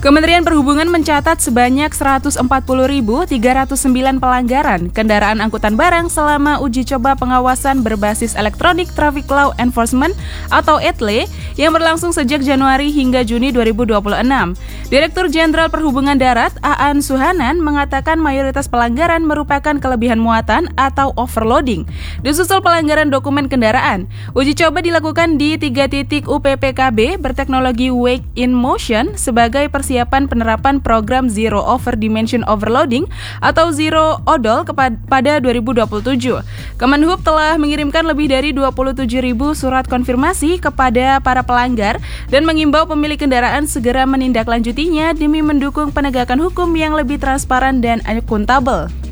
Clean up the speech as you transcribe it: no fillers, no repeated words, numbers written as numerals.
Kementerian Perhubungan mencatat sebanyak 140.309 pelanggaran kendaraan angkutan barang selama uji coba pengawasan berbasis Electronic Traffic Law Enforcement atau ETLE yang berlangsung sejak Januari hingga Juni 2026. Direktur Jenderal Perhubungan Darat Aan Suhanan mengatakan mayoritas pelanggaran merupakan kelebihan muatan atau overloading. Disusul pelanggaran dokumen kendaraan. Uji coba dilakukan di 3 titik UPPKB berteknologi Wake in Motion sebagai persiapan penerapan program Zero Over Dimension Overloading atau Zero ODOL pada 2027. Kemenhub telah mengirimkan lebih dari 27.000 surat konfirmasi kepada para pelanggar dan mengimbau pemilik kendaraan segera menindaklanjutinya demi mendukung penegakan hukum yang lebih transparan dan akuntabel.